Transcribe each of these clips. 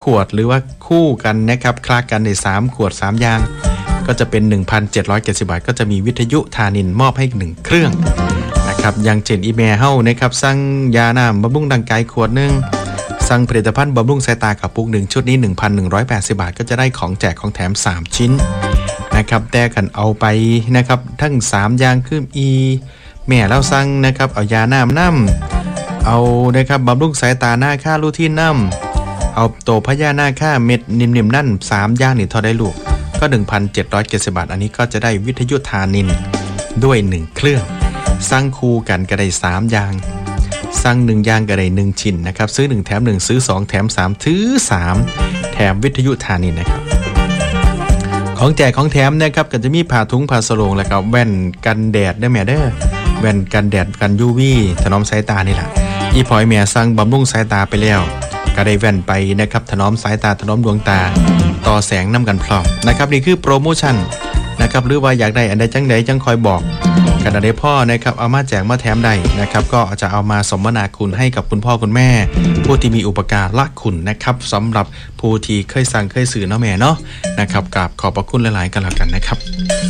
วดหรือว่าคู่กันนะครับคลากันใน3ขวด3อย่างก็จะเป็น 1,770 บาทก็จะมีวิทยุธานินมอบให้1เครื่องนะครับอย่างเช่นอีเมลเฮานะครับสั่งยาน้ำบำรุงร่างกายขวดนึงสั่งผลิตภัณฑ์บำรุงสายตากระปุก1ชุดนี้ 1,180 บาทก็จะได้ของแจกของแถม3ชิ้นนะครับแต่กันเอาไปนะครับทั้ง3อย่างคือแม่เราสั่งนะครับเอายาน้ำเอานะครับบำรุงสายตาหน้าค่าลูทีนน้ำเอาโตพญานาค่าเม็ดนิ่มๆนั่น3อย่างนี่เท่าได้ลูกก็ 1,770 บาทอันนี้ก็จะได้วิทยุธานินด้วย1เครื่องสั่งคู่กันก็ได้3อย่างสั่ง1อย่างก็ได้1ชิ้นนะครับซื้อ1แถม1ซื้อ2แถม3ซื้อ3แถมวิทยุธานินนะครับของแจกของแถมนะครับก็จะมีผ้าถุงผ้าสโลงแล้วก็แว่นกันแดดได้แม่เด้อแว่นกันแดดกัน UV ถนอมสายตานี่แหละอีพอยแม่สั่งบำรุงสายตาไปแล้วก็ได้แว่นไปนะครับถนอมสายตาถนอมดวงตาต่อแสงน้ำกันพร้อมนะครับนี่คือโปรโมชั่นนะครับหรือว่าอยากได้อันใดจังใดจังคอยบอกกันได้พ่อนะครับเอามาแจกมาแถมได้นะครับก็จะเอามาสมนาคุณให้กับคุณพ่อคุณแม่ผู้ที่มีอุปการะคุณนะครับสำหรับผู้ที่เคยสั่งเคยสื่อเนาะแม่เนาะนะครับกราบขอบพระคุณหลายๆกันแล้วกันนะครับ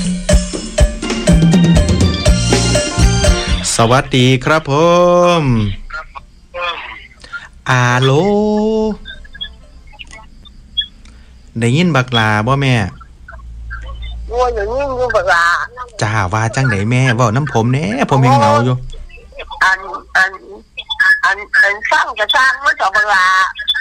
สวัสดีครับผมอาโลได้ยินบักลาบ่แม่วัวอย่างนี้อยู่บักลาจ้าว่าจังไหนแม่เว้าน้ำผมแน่ผมยังเหงาอยู่อันสร้างกระสร้างมันต่อบักลา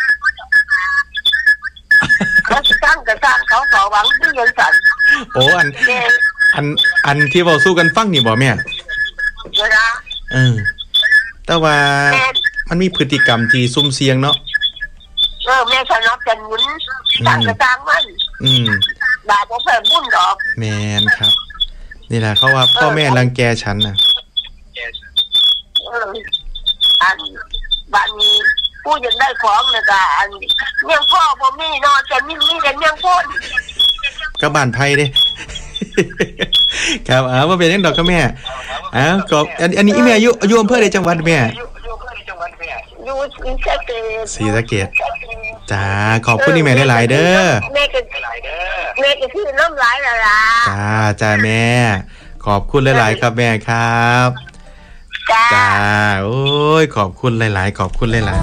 เขาสร้างกระสร้างเขาต่อหวังที่เงินสันโอ้อันที่เว้าสู้กันฟังนี่บ่แม่เวลาแต่ว่ามันมีพฤติกรรมที่ซุ่มเสียงเนาะแม่ฉันรับกันหมุนสร้างกระสร้างมันบาปของเพิ่มบุญดอกแม่นครับนี่แหละเขาว่าพ่อแม่รังแกฉันน่ะอันบ้านนี้ผู้ยังได้ของเลยก็อันเมี่ยงพ่อบ่มีนอนแต่มีแต่เมี่ยงพ่นก็บ้านไผ่เด้ครับว่าเป็นจังดอกครับแม่ก็อันนี้แม่อยู่อำเภอใดจังหวัดแม่อยู่ศรีสะเกษจ้าขอบคุณนี่แม่หลายๆเด้อแม่ก็คือน้ำลายละล่ะจ้าแม่ขอบคุณหลายๆครับแม่ครับจ้าโอ้ยขอบคุณหลายๆขอบคุณหลาย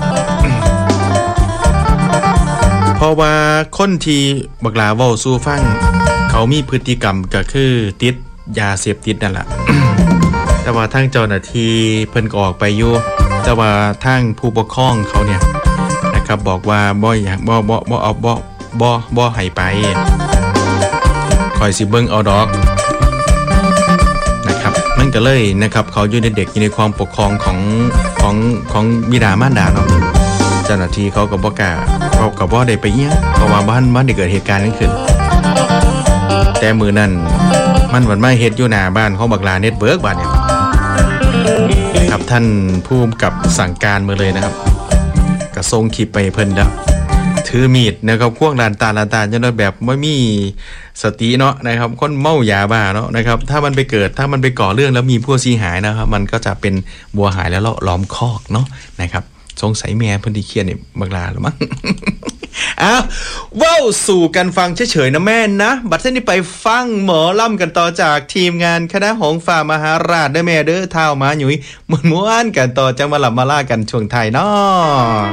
ๆเพราะว่าคนที่บักหลาเว้าสู่ฟังเขามีพฤติกรรมก็คือติดยาเสพติดนั่นแหละแต่ว่าทางเจ้าหน้าที่เพิ่นก็ออกไปอยู่แต่ว่าทางผู้ปกครองเขาเนี่ยนะครับบอกว่าบ่อยากบ่ให้ไปคอยสิเบิ่งเอาดอกนะครับมันก็เลยนะครับเขาอยู่ในเด็กอยู่ในความปกครองของบิดามารดาเนาะเจ้าหน้าที่เขาก็บ่กล้าเขาก็บ่ได้ไปเอี้ยเพราะว่าบ้านได้เกิดเหตุการณ์นั้นขึ้นแต่มื้อนั้นมันวันมาเฮ็ดอยู่หน้าบ้านของบักลาเน็ตเวิร์กบ้านเนี่ยครับท่านผู้กำกับสั่งการมาเลยนะครับก็ส่งคลิปไปเพิ่นแล้วถือมีดนะครับควงลานตาจนแบบไม่มีสติเนาะนะครับคนเมายาบ้าเนาะนะครับถ้ามันไปก่อเรื่องแล้วมีผู้เสียหายนะครับมันก็จะเป็นบัวหายแล้วล้อมคอกเนาะนะครับสงสัยแม่เพิ่นที่เครียดนี่บักลาหรือมั้งว้าวสู่กันฟังเฉยๆนะแม่นะบัดนี้ไปฟังหมอล่ำกันต่อจากทีมงานคณะหงส์ฝ่ามหาราชได้แม่เด้อเท้ามาหยุยม้วนๆกันต่อจังมาหลับมาล่ากันช่วงไทยเนาะ